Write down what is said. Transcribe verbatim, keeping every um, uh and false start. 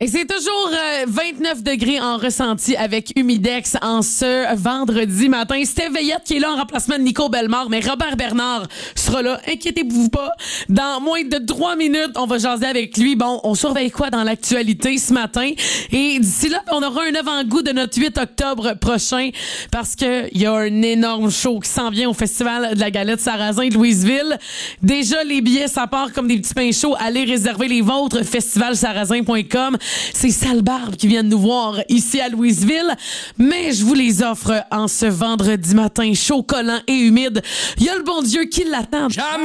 Et c'est toujours euh, vingt-neuf degrés en ressenti avec Humidex en ce vendredi matin. Steve Veillette qui est là en remplacement de Nico Bellemare, mais Robert Bernard sera là. Inquiétez-vous pas. Dans moins de trois minutes, on va jaser avec lui. Bon, on surveille quoi dans l'actualité ce matin? Et d'ici là, on aura un avant-goût de notre huit octobre prochain parce que il y a un énorme show qui s'en vient au Festival de la Galette Sarrasin de Louisville. Déjà, les billets, ça part comme des petits pains chauds. Allez réserver les vôtres, festival sarrasin point com. C'est Sale Barbe qui vient de nous voir ici à Louisville. Mais je vous les offre en ce vendredi matin chaud, collant et humide. Il y a le bon Dieu qui l'attend. Jamais!